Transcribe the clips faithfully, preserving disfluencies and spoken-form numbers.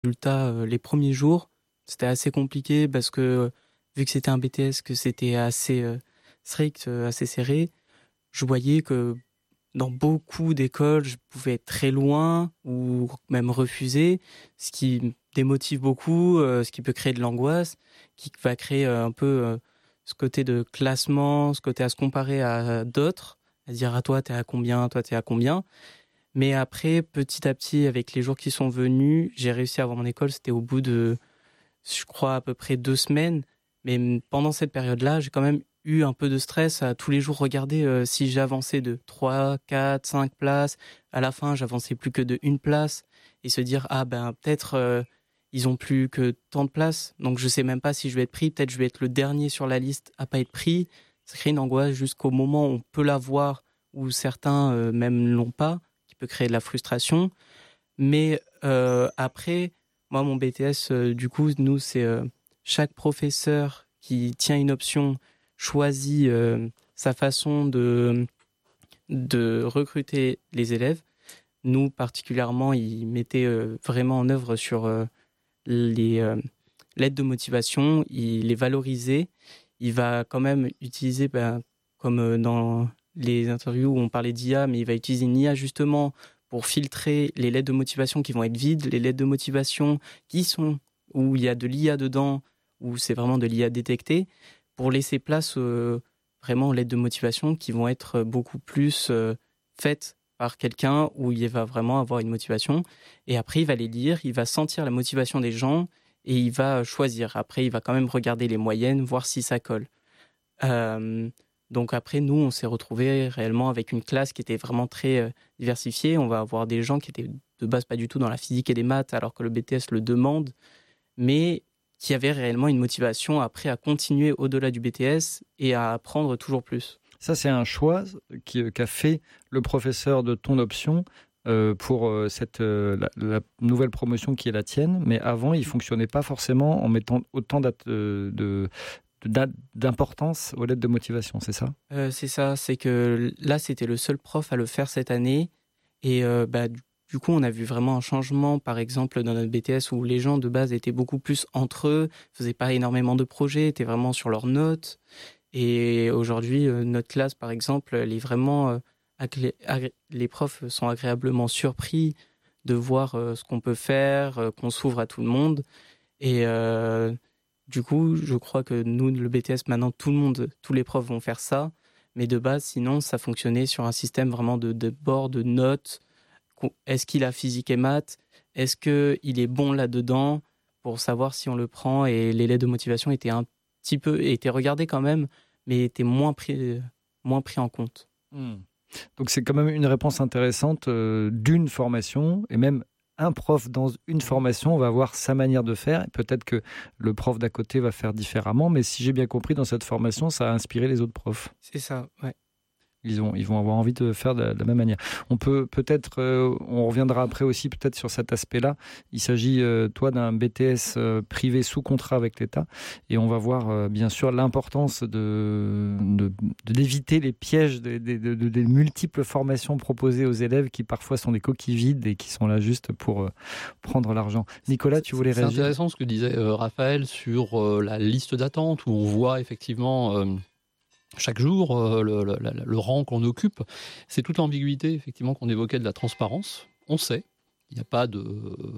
Résultat, euh, les premiers jours, c'était assez compliqué parce que euh, vu que c'était un B T S, que c'était assez euh, strict, euh, assez serré, je voyais que dans beaucoup d'écoles, je pouvais être très loin ou même refuser, ce qui me démotive beaucoup, euh, ce qui peut créer de l'angoisse, qui va créer euh, un peu euh, ce côté de classement, ce côté à se comparer à d'autres, à dire à toi t'es à combien, toi t'es à combien. Mais après, petit à petit, avec les jours qui sont venus, j'ai réussi à avoir mon école. C'était au bout de, je crois, à peu près deux semaines. Mais pendant cette période-là, j'ai quand même eu un peu de stress à tous les jours regarder euh, si j'avançais de trois, quatre, cinq places. À la fin, j'avançais plus que de une place. Et se dire, ah ben peut-être euh, ils ont plus que tant de places. Donc je sais même pas si je vais être pris. Peut-être je vais être le dernier sur la liste à pas être pris. Ça crée une angoisse jusqu'au moment où on peut l'avoir, où certains euh, même l'ont pas, qui peut créer de la frustration. Mais euh, après, moi, mon B T S, euh, du coup, nous, c'est euh, chaque professeur qui tient une option choisit euh, sa façon de, de recruter les élèves. Nous, particulièrement, ils mettaient euh, vraiment en œuvre sur euh, les, euh, l'aide de motivation, il les valorisait. Il va quand même utiliser, ben, comme euh, dans les interviews où on parlait d'I A, mais il va utiliser une I A justement pour filtrer les lettres de motivation qui vont être vides, les lettres de motivation qui sont où il y a de l'I A dedans, où c'est vraiment de l'I A détectée, pour laisser place euh, vraiment aux lettres de motivation qui vont être beaucoup plus euh, faites par quelqu'un où il va vraiment avoir une motivation. Et après, il va les lire, il va sentir la motivation des gens et il va choisir. Après, il va quand même regarder les moyennes, voir si ça colle. Euh, donc après, nous, on s'est retrouvés réellement avec une classe qui était vraiment très euh, diversifiée. On va avoir des gens qui étaient de base pas du tout dans la physique et les maths, alors que le B T S le demande, mais qui avaient réellement une motivation après à continuer au-delà du B T S et à apprendre toujours plus. Ça, c'est un choix qui, qu'a fait le professeur de ton option euh, pour euh, cette, euh, la, la nouvelle promotion qui est la tienne. Mais avant, il ne fonctionnait pas forcément en mettant autant de, de, d'importance aux lettres de motivation, c'est ça ? euh, C'est ça, c'est que là, c'était le seul prof à le faire cette année. Et euh, bah, du, du coup, on a vu vraiment un changement, par exemple, dans notre B T S, où les gens, de base, étaient beaucoup plus entre eux, faisaient pas énormément de projets, étaient vraiment sur leurs notes. Et aujourd'hui, euh, notre classe, par exemple, elle est vraiment... Euh, agré- agré- les profs sont agréablement surpris de voir euh, ce qu'on peut faire, euh, qu'on s'ouvre à tout le monde. Et euh, du coup, je crois que nous, le B T S, maintenant, tout le monde, tous les profs vont faire ça. Mais de base, sinon, ça fonctionnait sur un système vraiment de, de bord, de notes. Est-ce qu'il a physique et maths ? Est-ce qu'il est bon là-dedans ? Pour savoir si on le prend. Et les lettres de motivation étaient un petit peu, étaient regardées quand même, mais étaient moins pris, moins pris en compte. Mmh. Donc c'est quand même une réponse intéressante euh, d'une formation, et même un prof dans une formation va avoir sa manière de faire. Peut-être que le prof d'à côté va faire différemment, mais si j'ai bien compris, dans cette formation, ça a inspiré les autres profs. C'est ça, ouais. Ils, ont, ils vont avoir envie de faire de la, de la même manière. On peut peut-être, euh, on reviendra après aussi peut-être sur cet aspect-là. Il s'agit, euh, toi, d'un B T S euh, privé sous contrat avec l'État, et on va voir euh, bien sûr l'importance de, de, de d'éviter les pièges des de, de, de, de multiples formations proposées aux élèves qui parfois sont des coquilles vides et qui sont là juste pour euh, prendre l'argent. Nicolas, tu voulais c'est réagir ? C'est intéressant ce que disait euh, Raphaël sur euh, la liste d'attente où on voit effectivement euh, chaque jour, euh, le, le, le rang qu'on occupe. C'est toute l'ambiguïté, effectivement, qu'on évoquait de la transparence. On sait, il n'y a pas de...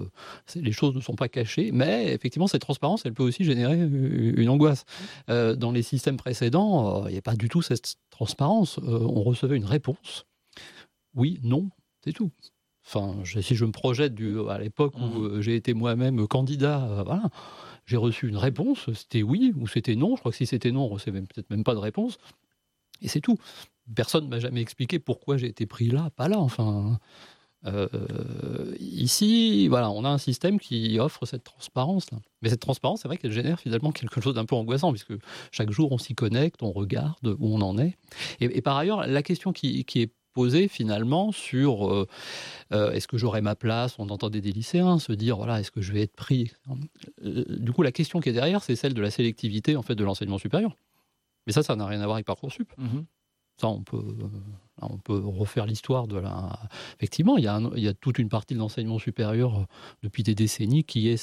Les choses ne sont pas cachées, mais effectivement, cette transparence, elle peut aussi générer une angoisse. Euh, dans les systèmes précédents, euh, il n'y a pas du tout cette transparence. Euh, on recevait une réponse. Oui, non, c'est tout. Enfin, je, si je me projette du, à l'époque où euh, j'ai été moi-même candidat, euh, voilà, j'ai reçu une réponse, c'était oui ou c'était non. Je crois que si c'était non, on ne recevait peut-être même pas de réponse. Et c'est tout. Personne ne m'a jamais expliqué pourquoi j'ai été pris là, pas là. Enfin, euh, ici, voilà, on a un système qui offre cette transparence-là. Mais cette transparence, c'est vrai qu'elle génère finalement quelque chose d'un peu angoissant, puisque chaque jour, on s'y connecte, on regarde où on en est. Et, et par ailleurs, la question qui, qui est posée finalement sur euh, euh, est-ce que j'aurai ma place ? On entendait des lycéens se dire voilà, est-ce que je vais être pris ? euh, Du coup, la question qui est derrière, c'est celle de la sélectivité en fait de l'enseignement supérieur. Mais ça, ça n'a rien à voir avec Parcoursup. Mm-hmm. Ça, on peut. Là, on peut refaire l'histoire de la... Effectivement, il y a, un, il y a toute une partie de l'enseignement supérieur euh, depuis des décennies qui est